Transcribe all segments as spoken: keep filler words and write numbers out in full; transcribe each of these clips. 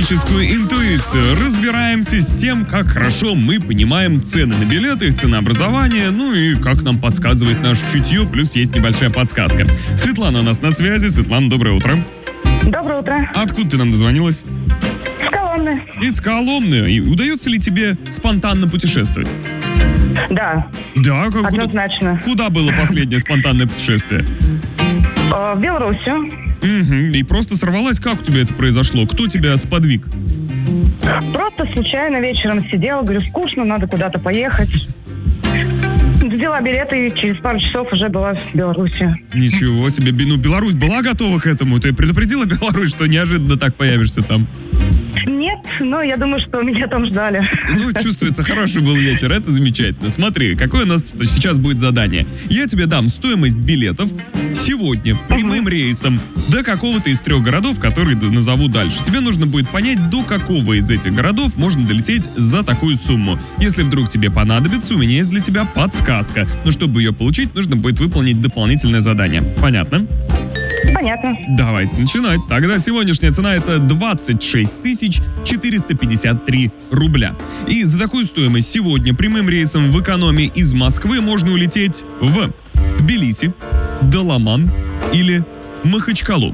туристическую интуицию. Разбираемся с тем, как хорошо мы понимаем цены на билеты, их ценообразование, ну и как нам подсказывает наше чутье, плюс есть небольшая подсказка. Светлана у нас на связи. Светлана, доброе утро. Доброе утро. Откуда ты нам дозвонилась? С Коломны. Из Коломны. И удается ли тебе спонтанно путешествовать? Да. Да? Как, однозначно. Куда, куда было последнее спонтанное путешествие? В Белоруссию. Угу. И просто сорвалась? Как у тебя это произошло? Кто тебя сподвиг? Просто случайно вечером сидела, говорю, скучно, надо куда-то поехать. Взяла билеты и через пару часов уже была в Беларуси. Ничего себе. Ну, Беларусь была готова к этому? Ты предупредила Беларусь, что неожиданно так появишься там? Нет, но я думаю, что меня там ждали. Ну, чувствуется, хороший был вечер, это замечательно. Смотри, какое у нас сейчас будет задание. Я тебе дам стоимость билетов сегодня прямым рейсом до какого-то из трех городов, которые назову дальше. Тебе нужно будет понять, до какого из этих городов можно долететь за такую сумму. Если вдруг тебе понадобится, у меня есть для тебя подсказка. Но чтобы ее получить, нужно будет выполнить дополнительное задание. Понятно? Понятно. Давайте начинать. Тогда сегодняшняя цена — это двадцать шесть тысяч четыреста пятьдесят три рубля. И за такую стоимость сегодня прямым рейсом в экономе из Москвы можно улететь в Тбилиси, Даламан или Махачкалу.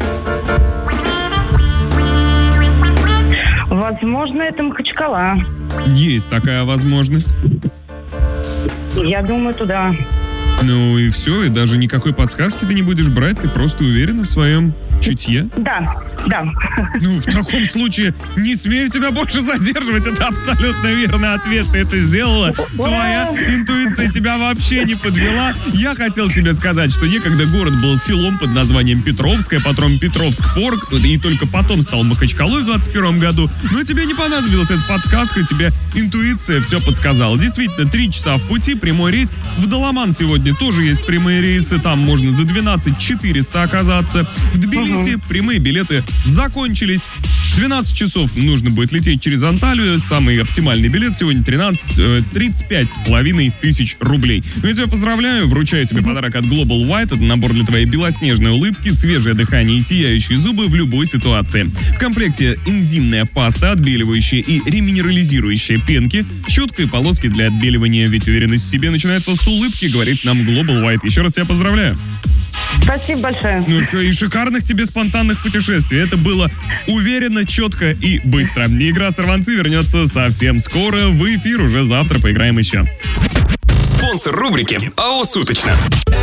Возможно, это Махачкала. Есть такая возможность. Я думаю, туда. Ну и все, и даже никакой подсказки ты не будешь брать, ты просто уверена в своем чутье? Да, да. Ну, в таком случае не смею тебя больше задерживать, это абсолютно верный ответ, ты это сделала. Твоя интуиция тебя вообще не подвела. Я хотел тебе сказать, что некогда город был селом под названием Петровское, потом Петровск-Порг, и только потом стал Махачкалой в двадцать первом году. Но тебе не понадобилась эта подсказка, тебе интуиция все подсказала. Действительно, три часа в пути, прямой рейс. В Даламан сегодня тоже есть прямые рейсы, там можно за двенадцать четыреста оказаться. В Тбилиси прямые билеты закончились. двенадцать часов нужно будет лететь через Анталию. Самый оптимальный билет сегодня тринадцать, тридцать пять с половиной тысяч рублей. Ну, я тебя поздравляю, вручаю тебе подарок от Global White. Это набор для твоей белоснежной улыбки, свежее дыхание и сияющие зубы в любой ситуации. В комплекте энзимная паста, отбеливающая и реминерализирующая пенки, щетка и полоски для отбеливания. Ведь уверенность в себе начинается с улыбки, говорит нам Global White. Еще раз тебя поздравляю. Спасибо большое. Ну все, и шикарных тебе спонтанных путешествий. Это было уверенно, четко и быстро. Игра «Сорванцы» вернется совсем скоро. В эфир уже завтра поиграем еще. Спонсор рубрики АО «Суточно».